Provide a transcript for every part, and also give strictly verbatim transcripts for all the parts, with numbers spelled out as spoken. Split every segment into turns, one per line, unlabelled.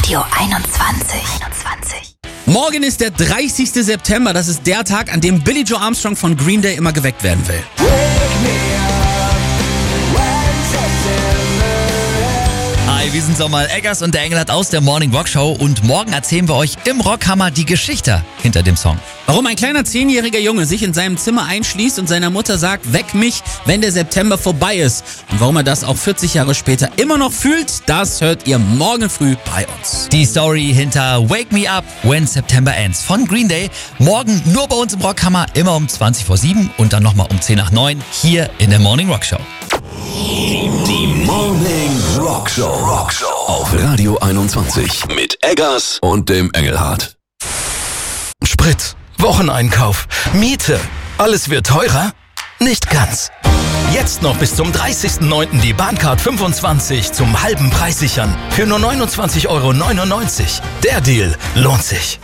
Radio einundzwanzig. einundzwanzig.
Morgen ist der dreißigste September. Das ist der Tag, an dem Billie Joe Armstrong von Green Day immer geweckt werden will.
Hi, wir sind Sommer Eggers und der Engelhardt aus der Morning Rock Show und morgen erzählen wir euch im Rockhammer die Geschichte hinter dem Song.
Warum ein kleiner zehnjähriger Junge sich in seinem Zimmer einschließt und seiner Mutter sagt, weck mich, wenn der September vorbei ist. Und warum er das auch vierzig Jahre später immer noch fühlt, das hört ihr morgen früh bei uns.
Die Story hinter Wake Me Up When September Ends von Green Day. Morgen nur bei uns im Rockhammer, immer um zwanzig vor sieben und dann nochmal um zehn nach neun hier in der Morning Rock Show.
Die Morning Rock Show. Rock Show auf Radio einundzwanzig mit Eggers und dem Engelhardt.
Sprit, Wocheneinkauf, Miete, alles wird teurer? Nicht ganz. Jetzt noch bis zum dreißigsten neunten die Bahncard fünfundzwanzig zum halben Preis sichern. Für nur neunundzwanzig Euro neunundneunzig. Der Deal lohnt sich.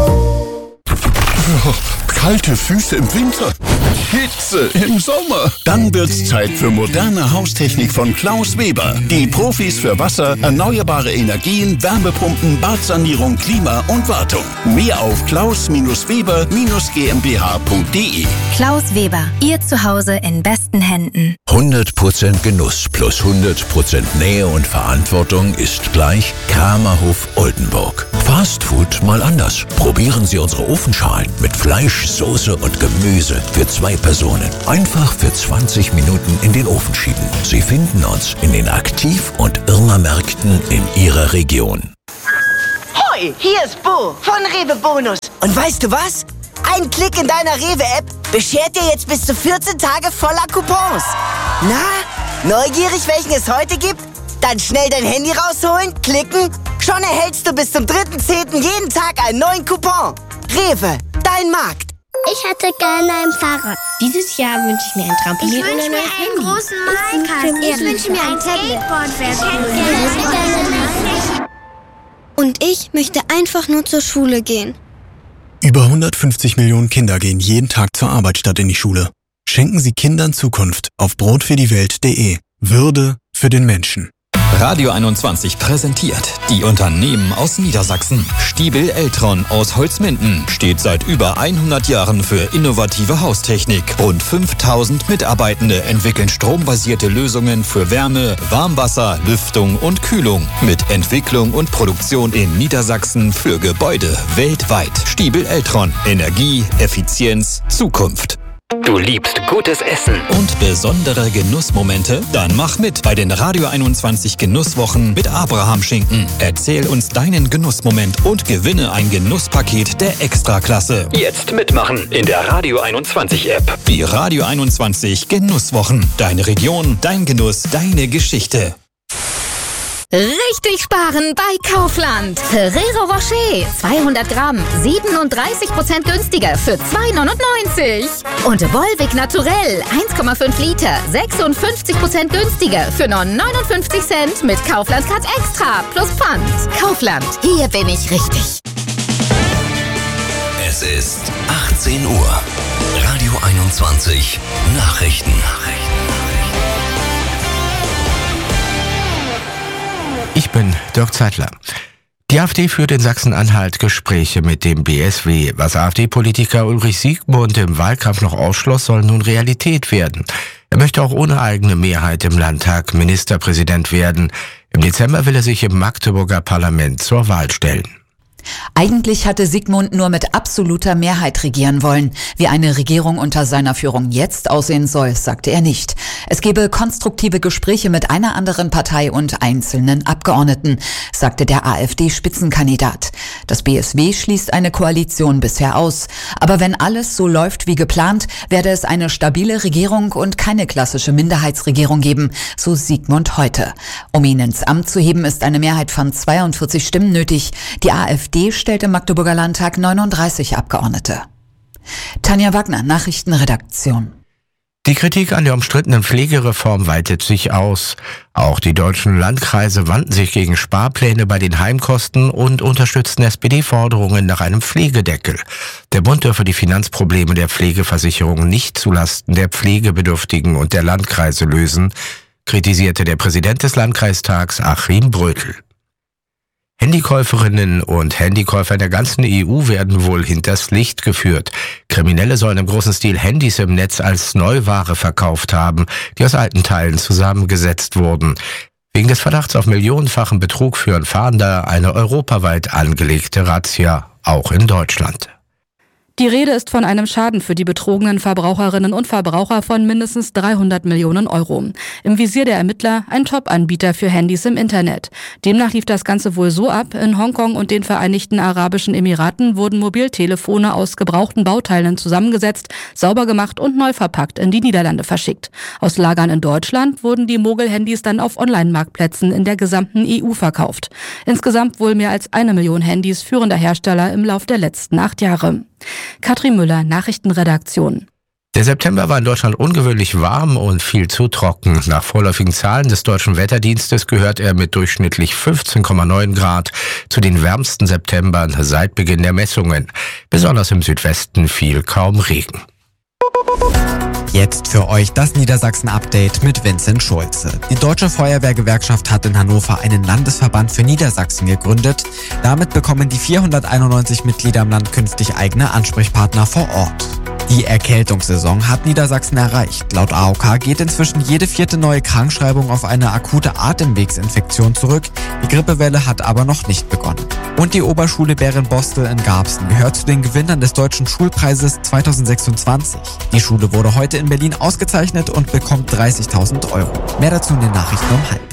Kalte Füße im Winter, Hitze im Sommer. Dann wird's Zeit für moderne Haustechnik von Klaus Weber. Die Profis für Wasser, erneuerbare Energien, Wärmepumpen, Badsanierung, Klima und Wartung. Mehr auf klaus Weber GmbH punkt de.
Klaus Weber, Ihr Zuhause in besten Händen.
hundert Prozent Genuss plus hundert Prozent Nähe und Verantwortung ist gleich Kramerhof Oldenburg. Fastfood mal anders. Probieren Sie unsere Ofenschalen mit Fleisch, Soße und Gemüse für zwei Personen. Einfach für zwanzig Minuten in den Ofen schieben. Sie finden uns in den Aktiv- und Irma-Märkten in Ihrer Region.
Hoi, hier ist Bo von Rewe Bonus. Und weißt du was? Ein Klick in deiner Rewe-App beschert dir jetzt bis zu vierzehn Tage voller Coupons. Na, neugierig, welchen es heute gibt? Dann schnell dein Handy rausholen, klicken. Schon erhältst du bis zum dritten zehnten jeden Tag einen neuen Coupon. Rewe, dein Markt.
Ich hätte gerne ein Fahrrad.
Dieses Jahr wünsche ich mir ein Trampolin.
Ich wünsche mir einen großen Minecraft. Ich wünsche mir ein Skateboard.
Und ich möchte einfach nur zur Schule gehen.
Über hundertfünfzig Millionen Kinder gehen jeden Tag zur Arbeit statt in die Schule. Schenken Sie Kindern Zukunft auf brotfürdiewelt punkt de. Würde für den Menschen.
Radio einundzwanzig präsentiert die Unternehmen aus Niedersachsen. Stiebel Eltron aus Holzminden steht seit über hundert Jahren für innovative Haustechnik. Rund fünftausend Mitarbeitende entwickeln strombasierte Lösungen für Wärme, Warmwasser, Lüftung und Kühlung. Mit Entwicklung und Produktion in Niedersachsen für Gebäude weltweit. Stiebel Eltron. Energie, Effizienz, Zukunft. Du liebst gutes Essen und besondere Genussmomente? Dann mach mit bei den Radio einundzwanzig Genusswochen mit Abraham Schinken. Erzähl uns deinen Genussmoment und gewinne ein Genusspaket der Extraklasse. Jetzt mitmachen in der Radio einundzwanzig App. Die Radio einundzwanzig Genusswochen. Deine Region, dein Genuss, deine Geschichte.
Richtig sparen bei Kaufland. Ferrero Rocher, zweihundert Gramm, siebenunddreißig Prozent günstiger für zwei neunundneunzig. Und Volvic Naturell, eins Komma fünf Liter, sechsundfünfzig Prozent günstiger für nur neunundfünfzig Cent mit Kaufland Card Extra plus Pfand. Kaufland, hier bin ich richtig.
Es ist achtzehn Uhr. Radio einundzwanzig Nachrichten.
Ich bin Dirk Zeitler. Die AfD führt in Sachsen-Anhalt Gespräche mit dem B S W. Was AfD-Politiker Ulrich Siegmund im Wahlkampf noch ausschloss, soll nun Realität werden. Er möchte auch ohne eigene Mehrheit im Landtag Ministerpräsident werden. Im Dezember will er sich im Magdeburger Parlament zur Wahl stellen.
Eigentlich hatte Siegmund nur mit absoluter Mehrheit regieren wollen. Wie eine Regierung unter seiner Führung jetzt aussehen soll, sagte er nicht. Es gebe konstruktive Gespräche mit einer anderen Partei und einzelnen Abgeordneten, sagte der AfD-Spitzenkandidat. Das B S W schließt eine Koalition bisher aus. Aber wenn alles so läuft wie geplant, werde es eine stabile Regierung und keine klassische Minderheitsregierung geben, so Siegmund heute. Um ihn ins Amt zu heben, ist eine Mehrheit von zweiundvierzig Stimmen nötig. Die AfD Die stellt im Magdeburger Landtag neununddreißig Abgeordnete. Tanja Wagner, Nachrichtenredaktion.
Die Kritik an der umstrittenen Pflegereform weitet sich aus. Auch die deutschen Landkreise wandten sich gegen Sparpläne bei den Heimkosten und unterstützten S P D-Forderungen nach einem Pflegedeckel. Der Bund dürfe die Finanzprobleme der Pflegeversicherung nicht zulasten der Pflegebedürftigen und der Landkreise lösen, kritisierte der Präsident des Landkreistags Achim Brötel. Handykäuferinnen und Handykäufer in der ganzen E U werden wohl hinters Licht geführt. Kriminelle sollen im großen Stil Handys im Netz als Neuware verkauft haben, die aus alten Teilen zusammengesetzt wurden. Wegen des Verdachts auf millionenfachen Betrug führen Fahnder eine europaweit angelegte Razzia, auch in Deutschland.
Die Rede ist von einem Schaden für die betrogenen Verbraucherinnen und Verbraucher von mindestens dreihundert Millionen Euro. Im Visier der Ermittler ein Top-Anbieter für Handys im Internet. Demnach lief das Ganze wohl so ab: In Hongkong und den Vereinigten Arabischen Emiraten wurden Mobiltelefone aus gebrauchten Bauteilen zusammengesetzt, sauber gemacht und neu verpackt in die Niederlande verschickt. Aus Lagern in Deutschland wurden die Mogel-Handys dann auf Online-Marktplätzen in der gesamten E U verkauft. Insgesamt wohl mehr als eine Million Handys führender Hersteller im Lauf der letzten acht Jahre. Katrin Müller, Nachrichtenredaktion.
Der September war in Deutschland ungewöhnlich warm und viel zu trocken. Nach vorläufigen Zahlen des Deutschen Wetterdienstes gehört er mit durchschnittlich fünfzehn Komma neun Grad zu den wärmsten Septembern seit Beginn der Messungen. Besonders im Südwesten fiel kaum Regen.
Jetzt für euch das Niedersachsen-Update mit Vincent Schulze. Die Deutsche Feuerwehrgewerkschaft hat in Hannover einen Landesverband für Niedersachsen gegründet. Damit bekommen die vierhunderteinundneunzig Mitglieder im Land künftig eigene Ansprechpartner vor Ort. Die Erkältungssaison hat Niedersachsen erreicht. Laut A O K geht inzwischen jede vierte neue Krankschreibung auf eine akute Atemwegsinfektion zurück. Die Grippewelle hat aber noch nicht begonnen. Und die Oberschule Bärenbostel in Garbsen gehört zu den Gewinnern des Deutschen Schulpreises zweitausendsechsundzwanzig. Die Schule wurde heute in Berlin ausgezeichnet und bekommt dreißigtausend Euro. Mehr dazu in den Nachrichten um halb.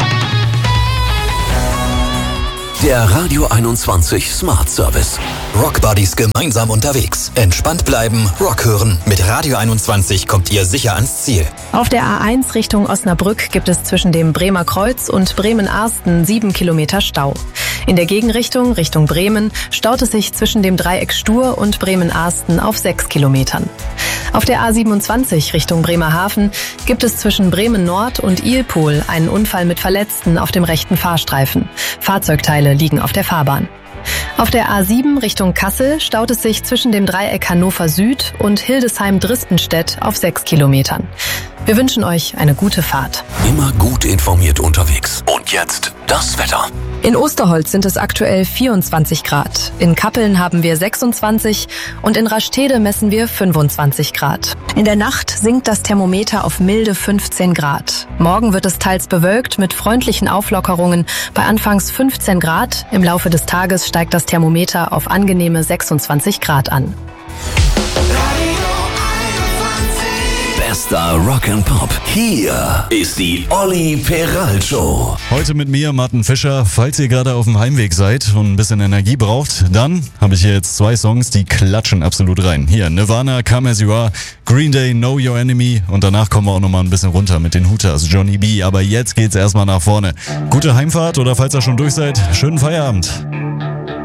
Der Radio einundzwanzig Smart Service.
Rock Buddies gemeinsam unterwegs. Entspannt bleiben, Rock hören. Mit Radio einundzwanzig kommt ihr sicher ans Ziel.
Auf der A eins Richtung Osnabrück gibt es zwischen dem Bremer Kreuz und Bremen-Arsten sieben Kilometer Stau. In der Gegenrichtung, Richtung Bremen, staut es sich zwischen dem Dreieck Stur und Bremen-Arsten auf sechs Kilometern. Auf der A siebenundzwanzig Richtung Bremerhaven gibt es zwischen Bremen Nord und Ilpol einen Unfall mit Verletzten auf dem rechten Fahrstreifen. Fahrzeugteile liegen auf der Fahrbahn. Auf der A sieben Richtung Kassel staut es sich zwischen dem Dreieck Hannover Süd und Hildesheim-Dristenstedt auf sechs Kilometern. Wir wünschen euch eine gute Fahrt.
Immer gut informiert unterwegs. Und jetzt das Wetter.
In Osterholz sind es aktuell vierundzwanzig Grad. In Kappeln haben wir sechsundzwanzig und in Rastede messen wir fünfundzwanzig Grad. In der Nacht sinkt das Thermometer auf milde fünfzehn Grad. Morgen wird es teils bewölkt mit freundlichen Auflockerungen bei anfangs fünfzehn Grad. Im Laufe des Tages steigt das Thermometer auf angenehme sechsundzwanzig Grad an.
Bester Rock'n'Pop. Hier ist die Olli Peral Show.
Heute mit mir, Martin Fischer. Falls ihr gerade auf dem Heimweg seid und ein bisschen Energie braucht, dann habe ich hier jetzt zwei Songs, die klatschen absolut rein. Hier, Nirvana, Come As You Are, Green Day, Know Your Enemy und danach kommen wir auch nochmal ein bisschen runter mit den Hooters, Johnny B. Aber jetzt geht's erstmal nach vorne. Gute Heimfahrt oder falls ihr schon durch seid, schönen Feierabend.